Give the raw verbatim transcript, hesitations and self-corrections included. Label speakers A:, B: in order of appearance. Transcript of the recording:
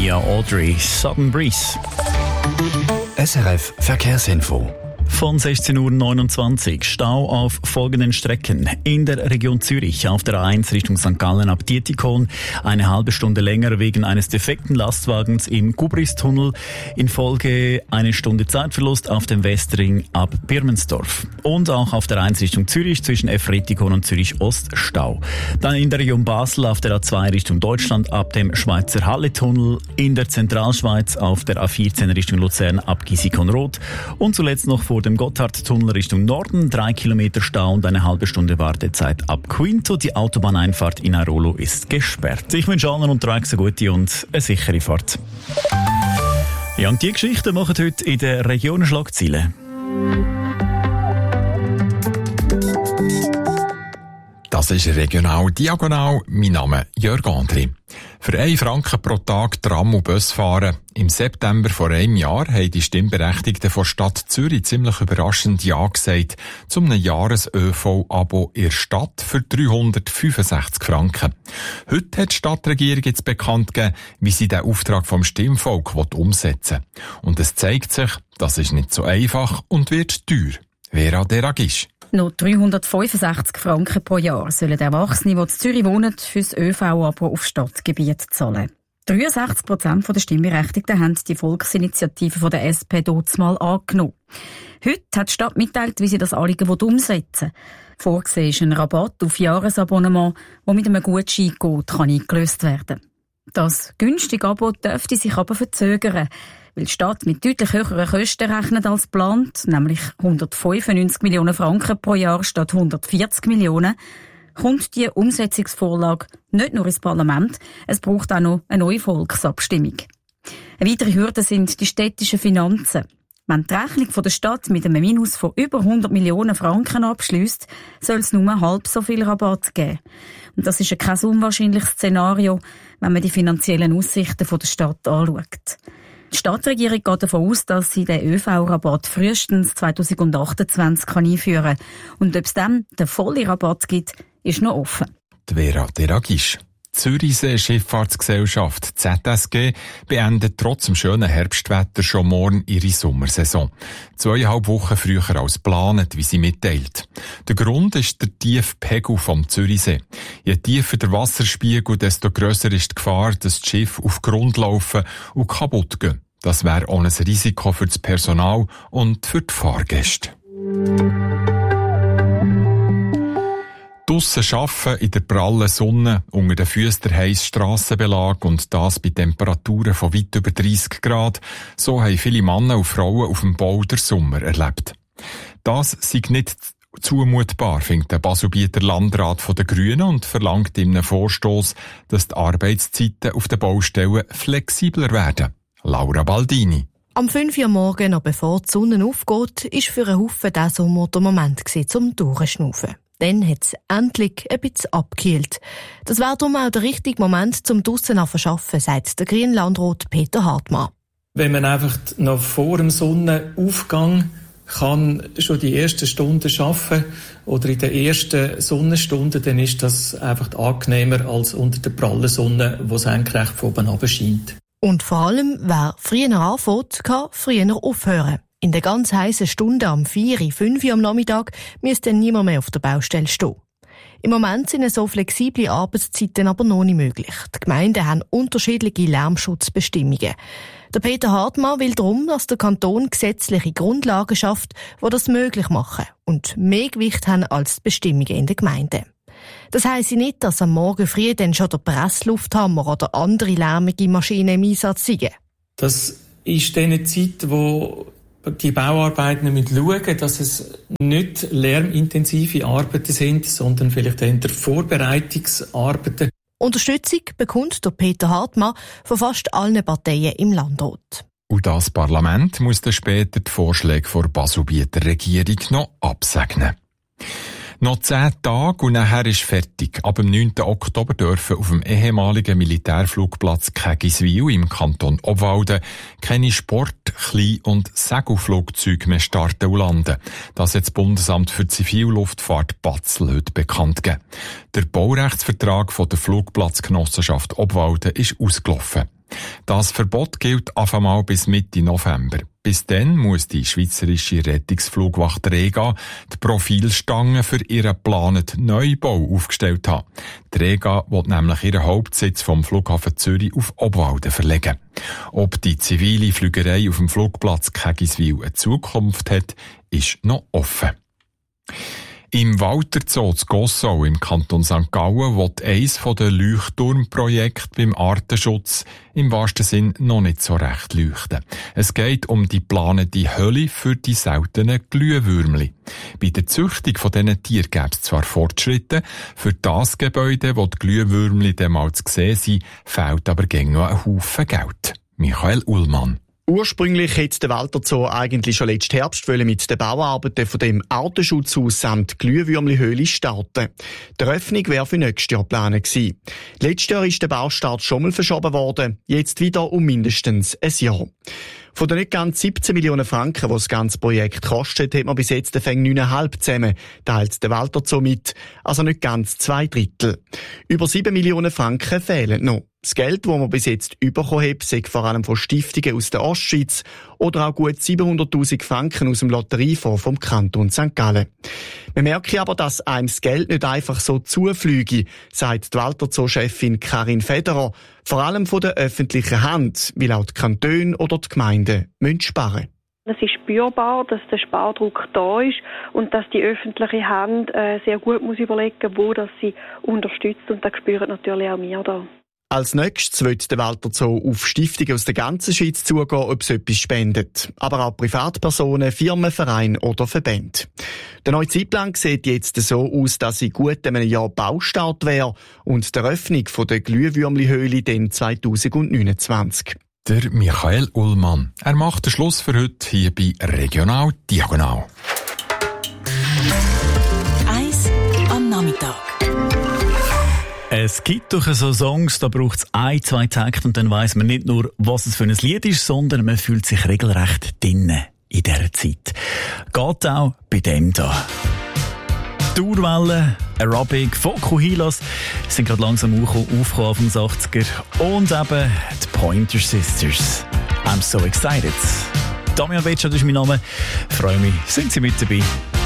A: Olivia Audrey, Southern Breeze.
B: S R F Verkehrsinfo.
A: Von sechzehn Uhr neunundzwanzig Stau auf folgenden Strecken. In der Region Zürich auf der A eins Richtung Sankt Gallen ab Dietikon eine halbe Stunde länger wegen eines defekten Lastwagens im Gubristunnel. In Folge eine Stunde Zeitverlust auf dem Westring ab Birmensdorf. Und auch auf der A eins Richtung Zürich zwischen Efretikon und Zürich Ost Stau. Dann in der Region Basel auf der A zwei Richtung Deutschland ab dem Schweizer Halletunnel. In der Zentralschweiz auf der A vierzehn Richtung Luzern ab Gisikon-Rot. Und zuletzt noch vor dem Gotthardtunnel Richtung Norden, drei Kilometer Stau und eine halbe Stunde Wartezeit ab Quinto. Die Autobahneinfahrt in Airolo ist gesperrt. Ich wünsche allen unterwegs eine gute und eine sichere Fahrt. Ja, und die Geschichten machen heute in den Regionen Schlagzeilen.
C: Das ist regional diagonal. Mein Name ist Jörg André. Für einen Franken pro Tag Tram und Bus fahren. Im September vor einem Jahr haben die Stimmberechtigten von Stadt Zürich ziemlich überraschend Ja gesagt zu einem Jahres-Ö V-Abo in der Stadt für dreihundertfünfundsechzig Franken. Heute hat die Stadtregierung jetzt bekannt gegeben, wie sie den Auftrag vom Stimmvolk umsetzen will. Und es zeigt sich, das ist nicht so einfach und wird teuer. Vera Deragisch.
D: Noch dreihundertfünfundsechzig Franken pro Jahr sollen Erwachsene, die in Zürich wohnen, für das Ö V-Abo auf Stadtgebiet zahlen. dreiundsechzig Prozent der Stimmberechtigten haben die Volksinitiative von der S P mal angenommen. Heute hat die Stadt mitteilt, wie sie das Anliegen umsetzen will. Vorgesehen ist ein Rabatt auf Jahresabonnement, das mit einem Gutscheincode eingelöst werden kann. Das günstige Abo dürfte sich aber verzögern, weil die Stadt mit deutlich höheren Kosten rechnet als geplant, nämlich hundertfünfundneunzig Millionen Franken pro Jahr statt hundertvierzig Millionen, kommt die Umsetzungsvorlage nicht nur ins Parlament, es braucht auch noch eine neue Volksabstimmung. Eine weitere Hürde sind die städtischen Finanzen. Wenn die Rechnung von der Stadt mit einem Minus von über hundert Millionen Franken abschliesst, soll es nur halb so viel Rabatt geben. Und das ist ein kein unwahrscheinliches Szenario, wenn man die finanziellen Aussichten von der Stadt anschaut. Die Stadtregierung geht davon aus, dass sie den Ö V-Rabatt frühestens zweitausendachtundzwanzig einführen kann. Und ob es dann den vollen Rabatt gibt, ist noch offen.
C: Die Vera Deragisch. Die Zürichsee Schifffahrtsgesellschaft Z S G beendet trotz dem schönen Herbstwetter schon morgen ihre Sommersaison. Zweieinhalb Wochen früher als geplant, wie sie mitteilt. Der Grund ist der tiefe Pegel vom Zürichsee. Je tiefer der Wasserspiegel, desto grösser ist die Gefahr, dass die Schiffe auf Grund laufen und kaputt gehen. Das wäre auch ein Risiko für das Personal und für die Fahrgäste. Draussen arbeiten, in der prallen Sonne, unter den Füssen der heisse Strassenbelag und das bei Temperaturen von weit über dreissig Grad. So haben viele Männer und Frauen auf dem Bau der Sommer erlebt. Das sei nicht zumutbar, findet der Baselbieter Landrat von den Grünen und verlangt in einem Vorstoss, dass die Arbeitszeiten auf den Baustellen flexibler werden. Laura Baldini.
E: Am fünf Uhr morgens, noch bevor die Sonne aufgeht, ist für einen Haufen der Sommer der Moment zum Durchschnaufen. Dann hat es endlich ein bisschen abgekühlt. Das wäre darum auch der richtige Moment zum draussen zu arbeiten, sagt der grüne Landrat Peter Hartmann.
F: Wenn man einfach noch vor dem Sonnenaufgang kann schon die ersten Stunden arbeiten oder in den ersten Sonnenstunden, dann ist das einfach angenehmer als unter der prallen Sonne, die senkrecht von oben runter scheint.
E: Und vor allem, wer früher anfängt, kann früher aufhören. In der ganz heissen Stunde am vier, fünf Uhr am Nachmittag müsste dann niemand mehr auf der Baustelle stehen. Im Moment sind so flexible Arbeitszeiten aber noch nicht möglich. Die Gemeinden haben unterschiedliche Lärmschutzbestimmungen. Der Peter Hartmann will darum, dass der Kanton gesetzliche Grundlagen schafft, die das möglich machen und mehr Gewicht haben als die Bestimmungen in den Gemeinden. Das heisst nicht, dass am Morgen früh dann schon der Presslufthammer oder andere lärmige Maschinen im Einsatz sind.
F: Das ist eine Zeit, wo die Bauarbeiten müssen schauen, dass es nicht lärmintensive Arbeiten sind, sondern vielleicht eher Vorbereitungsarbeiten.
E: Unterstützung bekommt der Peter Hartmann von fast allen Parteien im Landrat.
C: Und das Parlament muss dann später die Vorschläge der Baselbieter Regierung noch absegnen. Noch zehn Tage und nachher ist fertig. Ab dem neunten Oktober dürfen auf dem ehemaligen Militärflugplatz Kägiswil im Kanton Obwalden keine Sport-, Klein- und Segelflugzeuge mehr starten und landen. Das hat das Bundesamt für Zivilluftfahrt Batzel heute bekannt gegeben. Der Baurechtsvertrag von der Flugplatzgenossenschaft Obwalden ist ausgelaufen. Das Verbot gilt auf einmal bis Mitte November. Bis dann muss die schweizerische Rettungsflugwacht Rega die Profilstangen für ihren geplanten Neubau aufgestellt haben. Die Rega will nämlich ihren Hauptsitz vom Flughafen Zürich auf Obwalden verlegen. Ob die zivile Flügerei auf dem Flugplatz Kägiswil eine Zukunft hat, ist noch offen. Im Walter Zoo zu Gossau im Kanton Sankt Gallen will eines der Leuchtturmprojekte beim Artenschutz im wahrsten Sinn noch nicht so recht leuchten. Es geht um die geplante Höhle für die seltenen Glühwürmli. Bei der Züchtung von diesen Tieren gäbe es zwar Fortschritte, für das Gebäude, wo die Glühwürmli mal zu sehen sind, fehlt aber gäng noch ein Haufen Geld. Michael Ullmann.
G: Ursprünglich hätte der Walter Zoo eigentlich schon letzten Herbst mit den Bauarbeiten von dem Artenschutzhaus samt Glühwürmli-Höhle starten. Die Eröffnung wäre für nächstes Jahr geplant gewesen. Letztes Jahr ist der Baustart schon mal verschoben worden, jetzt wieder um mindestens ein Jahr. Von den nicht ganz siebzehn Millionen Franken, die das ganze Projekt kostet, hat man bis jetzt neun Komma fünf zusammen, teilt der Walter Zoo mit, also nicht ganz zwei Drittel. Über sieben Millionen Franken fehlen noch. Das Geld, das man bis jetzt bekommen hat, sei vor allem von Stiftungen aus der Ostschweiz oder auch gut siebenhunderttausend Franken aus dem Lotteriefonds vom Kanton Sankt Gallen. Man merke aber, dass einem das Geld nicht einfach so zufliege, sagt die Walter Zoo-Chefin Karin Federer, vor allem von der öffentlichen Hand, weil auch die Kantone oder die Gemeinden müssen sparen.
H: Es ist spürbar, dass der Spardruck da ist und dass die öffentliche Hand äh, sehr gut muss überlegen, wo das sie unterstützt, und das spüren natürlich auch wir da.
G: Als nächstes wird der Walter Zoo auf Stiftungen aus der ganzen Schweiz zugehen, ob sie etwas spendet. Aber auch Privatpersonen, Firmen, Vereine oder Verbände. Der neue Zeitplan sieht jetzt so aus, dass in gut einem Jahr Baustart wäre und die Eröffnung der Glühwürmli-Höhle dann zwanzig neunundzwanzig.
C: Der Michael Ullmann. Er macht den Schluss für heute hier bei Regional Diagonal.
I: Eins am Nachmittag.
A: Es gibt doch so Songs, da braucht es ein, zwei Takte und dann weiss man nicht nur, was es für ein Lied ist, sondern man fühlt sich regelrecht drinnen in dieser Zeit. Geht auch bei dem da. Dauerwelle, Aerobic, Fokuhilas sind gerade langsam aufgekommen auf den achtziger und eben die Pointer Sisters. I'm so excited. Damian Wetscher, das ist mein Name. Freue mich, sind Sie mit dabei?